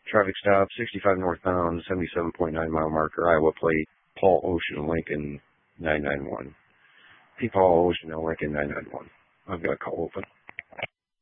Traffic stop, 65 northbound, 77.9 mile marker, Iowa plate, Paul Ocean, Lincoln 991. P. Paul Ocean, Lincoln 991. I've got a call open.